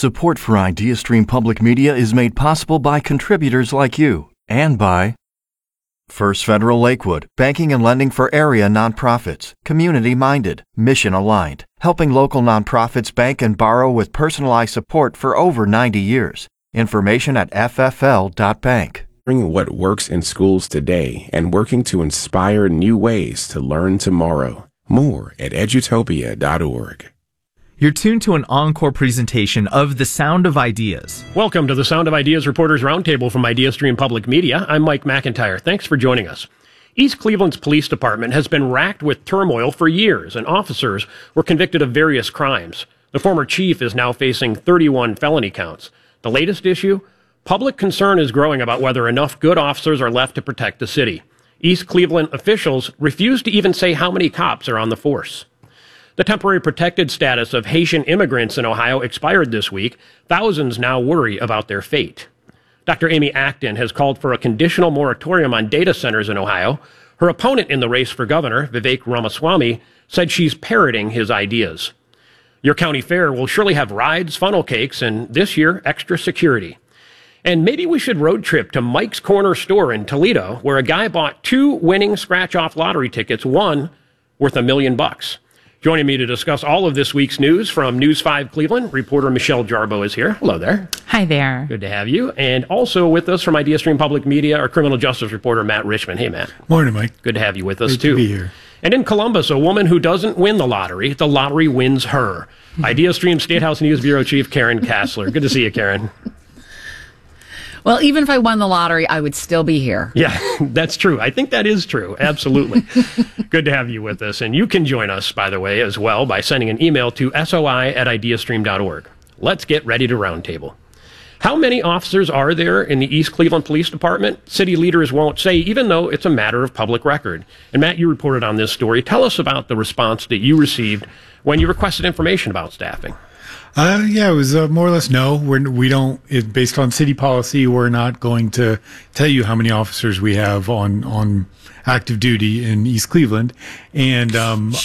Support for IdeaStream Public Media is made possible by contributors like you and by First Federal Lakewood, banking and lending for area nonprofits, community-minded, mission-aligned, helping local nonprofits bank and borrow with personalized support for over 90 years. Information at ffl.bank. What works in schools today and working to inspire new ways to learn tomorrow. More at edutopia.org. You're tuned to an encore presentation of The Sound of Ideas. Welcome to the Sound of Ideas Reporters Roundtable from IdeaStream Public Media. I'm Mike McIntyre. Thanks for joining us. East Cleveland's police department has been racked with turmoil for years, and officers were convicted of various crimes. The former chief is now facing 31 felony counts. The latest issue? Public concern is growing about whether enough good officers are left to protect the city. East Cleveland officials refuse to even say how many cops are on the force. The temporary protected status of Haitian immigrants in Ohio expired this week. Thousands now worry about their fate. Dr. Amy Acton has called for a conditional moratorium on data centers in Ohio. Her opponent in the race for governor, Vivek Ramaswamy, said she's parroting his ideas. Your county fair will surely have rides, funnel cakes, and this year, extra security. And maybe we should road trip to Mike's Corner store in Toledo, where a guy bought 2 winning scratch-off lottery tickets, one worth $1 million. Joining me to discuss all of this week's news from News 5 Cleveland, reporter Michelle Jarbo is here. Hello there. Hi there. Good to have you. And also with us from IdeaStream Public Media, our criminal justice reporter, Matt Richman. Hey, Matt. Morning, Mike. Good to have you with us, Great too. to be here. And in Columbus, a woman who doesn't win the lottery wins her. IdeaStream State House News Bureau Chief Karen Kassler. Good to see you, Karen. Well, even if I won the lottery, I would still be here. Yeah, that's true. I think that is true. Absolutely. Good to have you with us. And you can join us, by the way, as well by sending an email to soi@ideastream.org. Let's get ready to roundtable. How many officers are there in the East Cleveland Police Department? City leaders won't say, even though it's a matter of public record. And Matt, you reported on this story. Tell us about the response that you received when you requested information about staffing. Yeah, it was more or less no. We don't. Based on city policy, we're not going to tell you how many officers we have on active duty in East Cleveland. And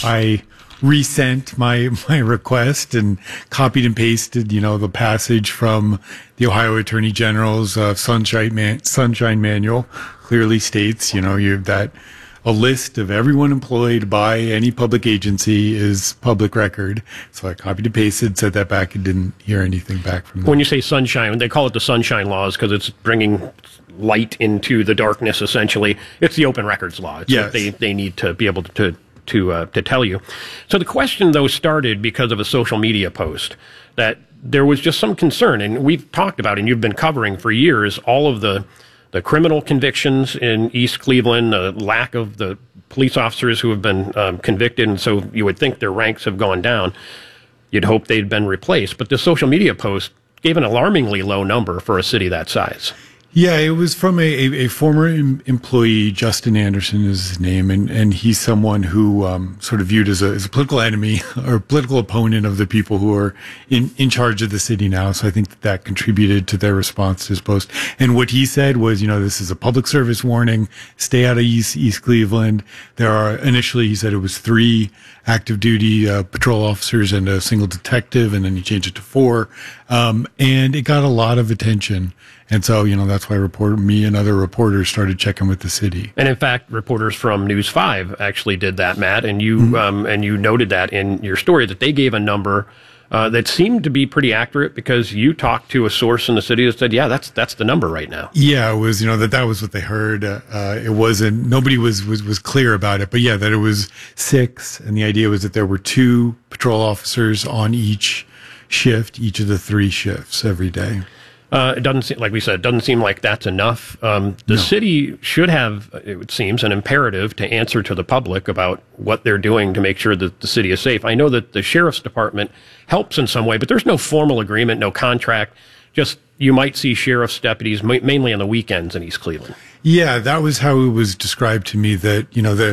I resent my request and copied and pasted, the passage from the Ohio Attorney General's Sunshine Manual. Clearly states, that a list of everyone employed by any public agency is public record. So I copied and pasted, said that back, and didn't hear anything back from them. When you say sunshine, they call it the sunshine laws because it's bringing light into the darkness, essentially. It's the open records law. It's yes. what they need to be able to tell you. So the question, though, started because of a social media post that there was just some concern, and we've talked about, and you've been covering for years, all of the criminal convictions in East Cleveland, the lack of the police officers who have been convicted, and so you would think their ranks have gone down. You'd hope they'd been replaced. But the social media post gave an alarmingly low number for a city that size. Yeah, it was from a former employee, Justin Anderson is his name, and he's someone who sort of viewed as a political enemy or political opponent of the people who are in charge of the city now. So I think that contributed to their response to his post. And what he said was, this is a public service warning. Stay out of East Cleveland. There are, initially he said it was 3 active duty patrol officers and a single detective, and then he changed it to 4. And it got a lot of attention. And so, that's why me and other reporters started checking with the city. And in fact, reporters from News 5 actually did that, Matt, and you and you noted that in your story that they gave a number that seemed to be pretty accurate because you talked to a source in the city that said, yeah, that's the number right now. Yeah, it was, that was what they heard. It wasn't, nobody was clear about it, but yeah, that it was 6. And the idea was that there were 2 patrol officers on each shift, each of the 3 shifts every day. It doesn't seem, like we said, it doesn't seem like that's enough. The city should have, it seems, an imperative to answer to the public about what they're doing to make sure that the city is safe. I know that the sheriff's department helps in some way, but there's no formal agreement, no contract. Just you might see sheriff's deputies mainly on the weekends in East Cleveland. Yeah, that was how it was described to me, that,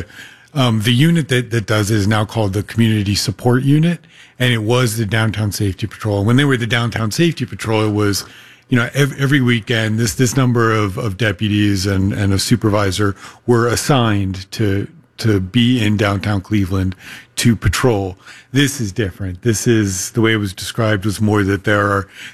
the unit that does it is now called the Community Support Unit, and it was the Downtown Safety Patrol. When they were the Downtown Safety Patrol, it was every weekend, this number of deputies and a supervisor were assigned to be in downtown Cleveland to patrol. This is different. This is, the way it was described was more that there are